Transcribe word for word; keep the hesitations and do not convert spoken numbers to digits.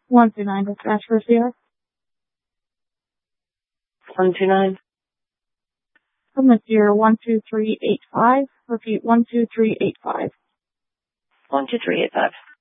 one two nine, dispatch for Sierra. one two nine. From Sierra one two three eight five. Repeat, one two three eight five. one two three eight five.